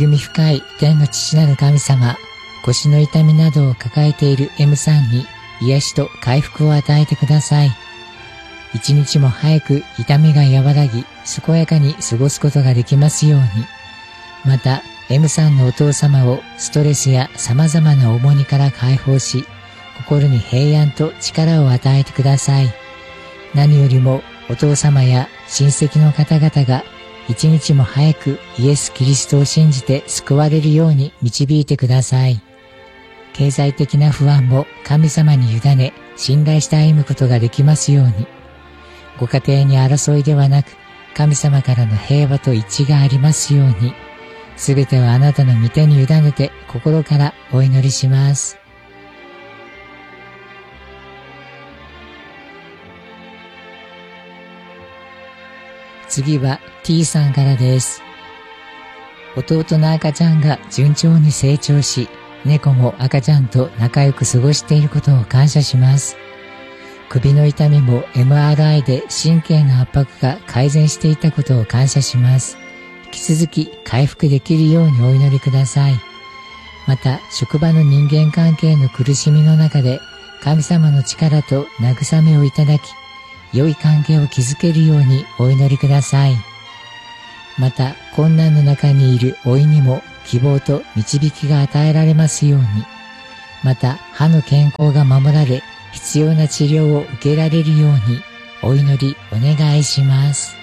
弓深い天の父なる神様、腰の痛みなどを抱えている M さんに癒しと回復を与えてください。一日も早く痛みが和らぎ、健やかに過ごすことができますように。また、M さんのお父様をストレスや様々な重荷から解放し、心に平安と力を与えてください。何よりもお父様や親戚の方々が一日も早くイエス・キリストを信じて救われるように導いてください。経済的な不安も神様に委ね、信頼して歩むことができますように。ご家庭に争いではなく、神様からの平和と一致がありますように。すべてはあなたの御手に委ねて心からお祈りします。次は T さんからです。弟の赤ちゃんが順調に成長し、猫も赤ちゃんと仲良く過ごしていることを感謝します。首の痛みも MRI で神経の圧迫が改善していたことを感謝します。引き続き回復できるようにお祈りください。また、職場の人間関係の苦しみの中で神様の力と慰めをいただき、良い関係を築けるようにお祈りください。また、困難の中にいる老いにも希望と導きが与えられますように。また、歯の健康が守られ、必要な治療を受けられるようにお祈りお願いします。